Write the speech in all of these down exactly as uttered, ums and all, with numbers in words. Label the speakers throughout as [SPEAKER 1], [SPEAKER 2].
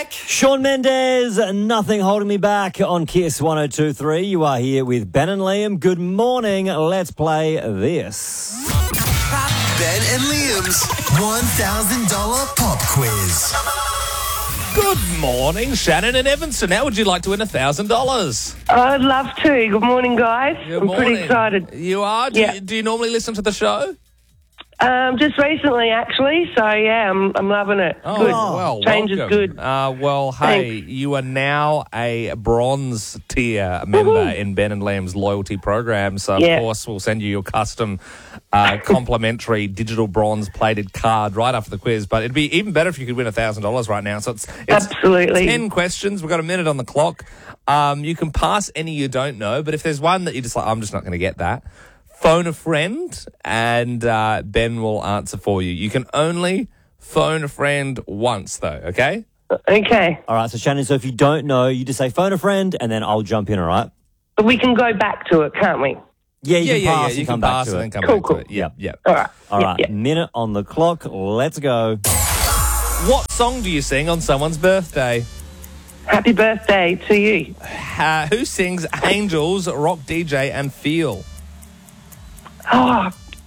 [SPEAKER 1] Shawn Mendes, Nothing Holding Me Back on Kiss one oh two point three. You are here with Ben and Liam. Good morning. Let's play this.
[SPEAKER 2] Ben and Liam's one thousand dollars pop quiz.
[SPEAKER 3] Good morning, Shannon and Evanston. How would you like to win one thousand dollars?
[SPEAKER 4] I'd love to. Good morning, guys.
[SPEAKER 3] Good
[SPEAKER 4] I'm
[SPEAKER 3] morning.
[SPEAKER 4] pretty excited.
[SPEAKER 3] You are? Do,
[SPEAKER 4] Yeah.
[SPEAKER 3] you, do you normally listen to the show?
[SPEAKER 4] Um, just recently, actually. So, yeah, I'm I'm loving it.
[SPEAKER 3] Oh,
[SPEAKER 4] good.
[SPEAKER 3] well,
[SPEAKER 4] Change
[SPEAKER 3] welcome.
[SPEAKER 4] is good.
[SPEAKER 3] Uh, well, hey, you are now a bronze tier member
[SPEAKER 4] Woohoo.
[SPEAKER 3] in Ben and Liam's loyalty program. So, of
[SPEAKER 4] Yeah.
[SPEAKER 3] course, we'll send you your custom uh, complimentary digital bronze plated card right after the quiz. But it'd be even better if you could win one thousand dollars right now. So it's, it's
[SPEAKER 4] Absolutely.
[SPEAKER 3] ten questions. We've got a minute on the clock. Um, you can pass any you don't know, but if there's one that you're just like, I'm just not going to get that, phone a friend and uh, Ben will answer for you. You can only phone a friend once, though, okay?
[SPEAKER 4] Okay.
[SPEAKER 1] All right, so Shannon, so if you don't know, you just say phone a friend and then I'll jump in, all right?
[SPEAKER 4] But we can go back to it, can't we?
[SPEAKER 1] Yeah, you
[SPEAKER 3] yeah,
[SPEAKER 1] can
[SPEAKER 3] yeah,
[SPEAKER 1] pass
[SPEAKER 3] yeah.
[SPEAKER 1] and
[SPEAKER 3] You
[SPEAKER 1] come
[SPEAKER 3] can
[SPEAKER 1] back
[SPEAKER 3] pass
[SPEAKER 1] to
[SPEAKER 3] and
[SPEAKER 1] it.
[SPEAKER 3] then come
[SPEAKER 4] Cool,
[SPEAKER 3] back
[SPEAKER 4] cool.
[SPEAKER 3] to it. Yeah, yeah.
[SPEAKER 4] All right.
[SPEAKER 1] All
[SPEAKER 4] Yeah,
[SPEAKER 1] right,
[SPEAKER 4] yeah.
[SPEAKER 1] minute on the clock. Let's go.
[SPEAKER 3] What song do you sing on someone's birthday?
[SPEAKER 4] Happy birthday to you.
[SPEAKER 3] Uh, who sings Angels, Rock D J and Feel?
[SPEAKER 4] Oh.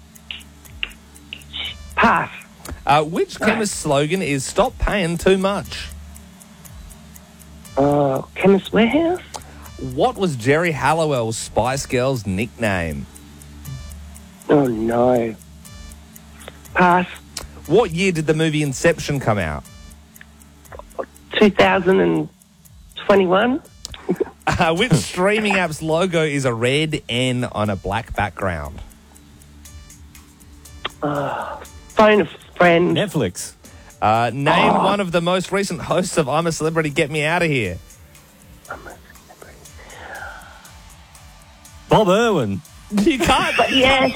[SPEAKER 4] Pass.
[SPEAKER 3] Uh, which chemist slogan is Stop Paying Too Much?
[SPEAKER 4] Oh, Chemist Warehouse?
[SPEAKER 3] What was Jerry Halliwell's Spice Girls nickname?
[SPEAKER 4] Oh, no. Pass.
[SPEAKER 3] What year did the movie Inception come out?
[SPEAKER 4] two thousand twenty-one?
[SPEAKER 3] Uh, which streaming app's logo is a red N on a black background?
[SPEAKER 4] Phone a friend.
[SPEAKER 1] Netflix.
[SPEAKER 3] Uh, name
[SPEAKER 4] Oh.
[SPEAKER 3] one of the most recent hosts of I'm a Celebrity, Get Me Out of Here.
[SPEAKER 1] Bob Irwin.
[SPEAKER 3] You can't.
[SPEAKER 4] Yes.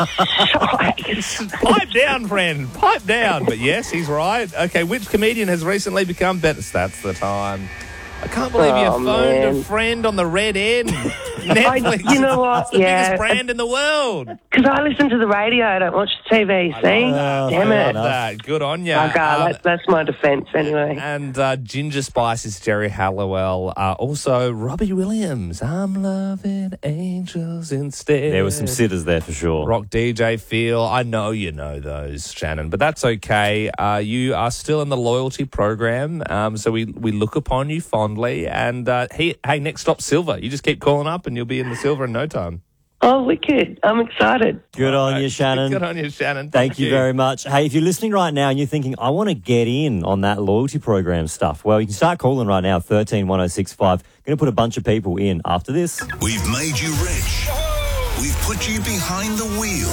[SPEAKER 3] Pipe down, friend. Pipe down. But yes, he's right. Okay, which comedian has recently become better? That's the time. I can't believe you
[SPEAKER 4] Oh,
[SPEAKER 3] phoned
[SPEAKER 4] man.
[SPEAKER 3] a friend on the red end. Netflix.
[SPEAKER 4] you know what?
[SPEAKER 3] It's the
[SPEAKER 4] Yeah.
[SPEAKER 3] biggest brand in the world.
[SPEAKER 4] Because I listen to the radio, I don't watch the T V, see?
[SPEAKER 1] that.
[SPEAKER 4] Damn
[SPEAKER 1] Fair
[SPEAKER 4] it.
[SPEAKER 1] enough.
[SPEAKER 3] That. Good on you.
[SPEAKER 4] Okay, that's, that's my defence anyway.
[SPEAKER 3] and uh, Ginger Spice is Jerry Halliwell. Uh, also, Robbie Williams. I'm loving angels instead.
[SPEAKER 1] There were some sitters there for sure.
[SPEAKER 3] Rock D J Feel. I know you know those, Shannon, but that's okay. Uh, you are still in the loyalty program, um, so we, we look upon you fondly. And uh, hey, hey, next stop, Silver. You just keep calling up and you'll be in the Silver in no time.
[SPEAKER 4] Oh, wicked. I'm excited.
[SPEAKER 1] Good on you, Shannon.
[SPEAKER 3] Good on you, Shannon.
[SPEAKER 1] Thank you very much. Hey, if you're listening right now and you're thinking, I want to get in on that loyalty program stuff, well, you can start calling right now, thirteen one oh six five. Going to put a bunch of people in after this.
[SPEAKER 2] We've made you rich. We've put you behind the wheel.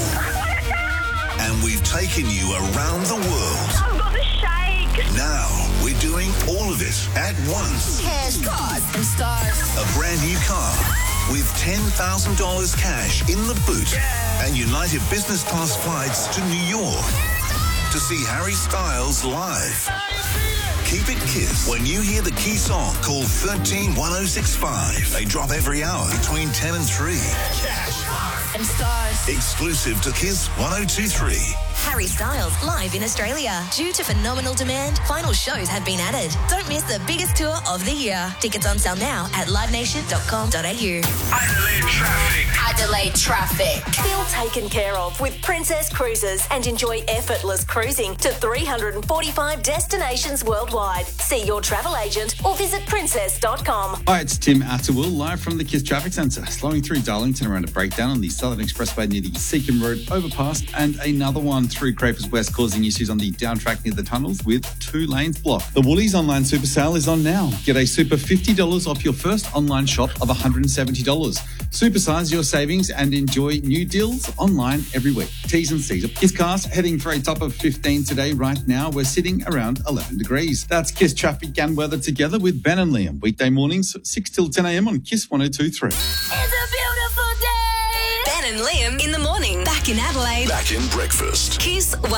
[SPEAKER 2] And we've taken you around the world.
[SPEAKER 5] I've got the shake.
[SPEAKER 2] Now we're doing all of it at once.
[SPEAKER 5] Cash, cars, and stars.
[SPEAKER 2] A brand new car with ten thousand dollars cash in the boot and United Business Class flights to New York to see Harry Styles live. Keep it Kiss. When you hear the key song, call thirteen one oh six five. They drop every hour between ten and three.
[SPEAKER 5] And stars.
[SPEAKER 2] Exclusive to Kiss one oh two point three.
[SPEAKER 6] Harry Styles live in Australia. Due to phenomenal demand, final shows have been added. Don't miss the biggest tour of the year. Tickets on sale now at live nation dot com dot a u.
[SPEAKER 7] Adelaide traffic.
[SPEAKER 5] Adelaide traffic. Feel taken care of with Princess Cruises and enjoy effortless cruising to three hundred forty-five destinations worldwide. See your travel agent or visit princess dot com.
[SPEAKER 8] Hi, it's Tim Atterwill, live from the Kiss Traffic Centre. Slowing through Darlington around a breakdown on the Southern Expressway near the Seacombe Road overpass, and another one through Crapers West causing issues on the down track near the tunnels with two lanes blocked. The Woolies online super sale is on now. Get a super fifty dollars off your first online shop of one hundred seventy dollars. Supersize your savings and enjoy new deals online every week. T's and C's. Kiss cars heading for a top of fifteen today. Right now, we're sitting around eleven degrees. That's Kiss traffic and weather together with Ben and Liam. Weekday mornings, six till ten a.m. on Kiss one oh two point three.
[SPEAKER 6] It's a beautiful day. Ben and Liam in the morning. Back in Adelaide.
[SPEAKER 2] Back in breakfast.
[SPEAKER 6] Kiss